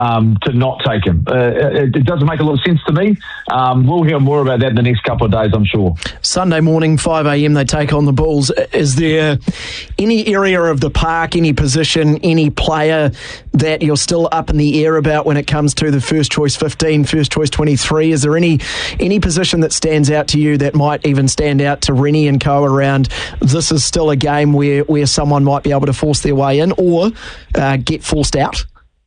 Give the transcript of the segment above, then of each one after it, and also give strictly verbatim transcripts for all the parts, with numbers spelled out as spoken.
um, to not take him. Uh, it, it doesn't make a lot of sense to me. Um, we'll hear more about that in the next couple of days, I'm sure. Sunday morning, five a.m, they take on the Bulls. Is there any area of the park, any position, any player that you're still up in the air about when it comes to the first choice fifteen, first choice twenty-three? Is there any any position that stands out to you that might even stand out to Rennie and co around this is still a game where, where someone might be able to force their way in or uh, get forced out?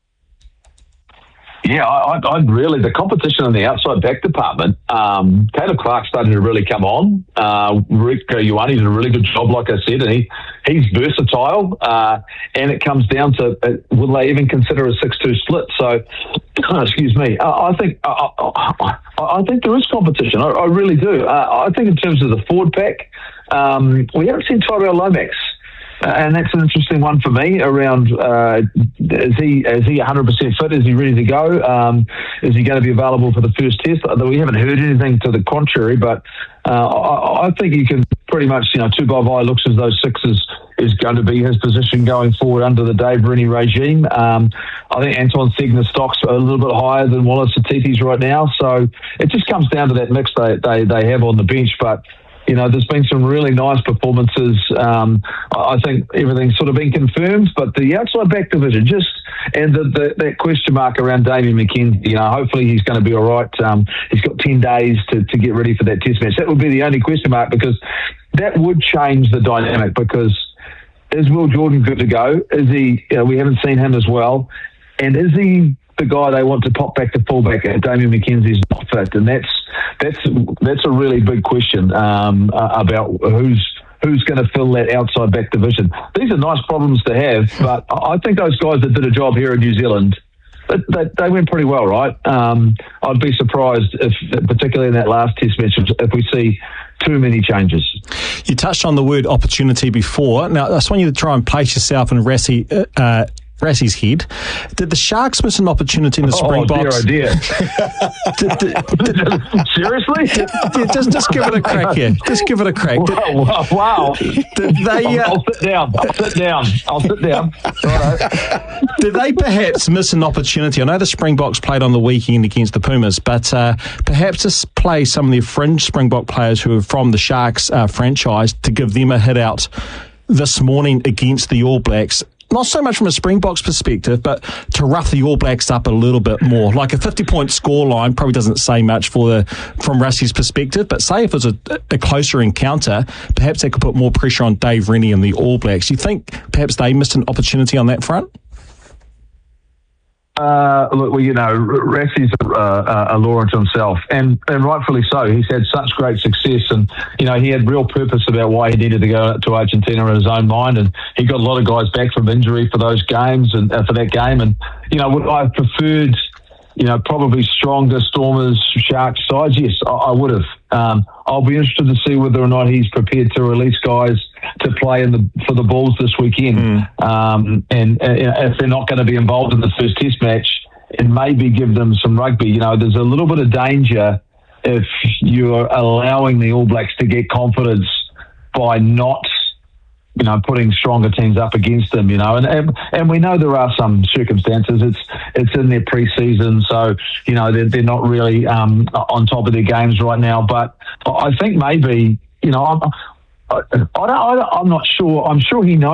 Yeah, I, I, I'd really, the competition in the outside back department, um, Caleb Clark started to really come on. Uh, Rick Ioane did a really good job, like I said, and he, he's versatile. Uh, and it comes down to, uh, will they even consider a six two split? So, excuse me, I, I think I, I, I think there is competition. I, I really do. Uh, I think in terms of the forward pack, um, we haven't seen Tyrell Lomax. Uh, and that's an interesting one for me around, uh, is he is he one hundred percent fit? Is he ready to go? Um, is he going to be available for the first test? Although we haven't heard anything to the contrary, but uh, I, I think you can pretty much, you know, two by eye looks as though six is, is going to be his position going forward under the Dave Rennie regime. Um, I think Anton Segner's stock's a little bit higher than Wallace Atiti's right now, so it just comes down to that mix they, they, they have on the bench, but you know, there's been some really nice performances. Um, I think everything's sort of been confirmed, but the outside back division just, and the, the, that question mark around Damian McKenzie, you know, hopefully he's going to be all right. Um, he's got ten days to, to get ready for that test match. That would be the only question mark because that would change the dynamic because is Will Jordan good to go? Is he, you know, we haven't seen him as well. And is he the guy they want to pop back to fullback and Damian McKenzie's not fit? And that's, That's that's a really big question um, uh, about who's who's going to fill that outside back division. These are nice problems to have, but I think those guys that did a job here in New Zealand, they, they, they went pretty well, right? Um, I'd be surprised if, particularly in that last test match, if we see too many changes. You touched on the word opportunity before. Now, I just want you to try and place yourself in Rassie, uh, Rassie's head. Did the Sharks miss an opportunity in the Springboks? Oh, dear, oh, dear. did, did, did, Seriously? Did, did, just, just give it a crack here. Just give it a crack. Did, wow. wow. Did they, uh, I'll, I'll sit down. I'll sit down. I'll sit down. Right. Did they perhaps miss an opportunity? I know the Springboks played on the weekend against the Pumas, but uh, perhaps just play some of the fringe Springbok players who are from the Sharks uh, franchise to give them a hit out this morning against the All Blacks. Not so much from a Springboks perspective, but to rough the All Blacks up a little bit more. Like a fifty-point scoreline probably doesn't say much for the from Rassie's perspective, but say if it was a, a closer encounter, perhaps they could put more pressure on Dave Rennie and the All Blacks. You think perhaps they missed an opportunity on that front? Uh, look, well, you know, Rassie's a, a law unto himself, and, and rightfully so. He's had such great success, and, you know, he had real purpose about why he needed to go to Argentina in his own mind, and he got a lot of guys back from injury for those games and uh, for that game. And, you know, would I have preferred, you know, probably stronger Stormers, Sharks sides? Yes, I, I would have. Um, I'll be interested to see whether or not he's prepared to release guys to play in the for the Bulls this weekend. Mm. Um, and uh, if they're not going to be involved in the first test match, and maybe give them some rugby. You know, there's a little bit of danger if you're allowing the All Blacks to get confidence by not, you know, putting stronger teams up against them, you know, and, and and we know there are some circumstances. It's it's in their pre-season, so, you know, they're, they're not really um, on top of their games right now. But I think maybe, you know, I'm, I, I don't, I don't, I'm not sure. I'm sure he knows.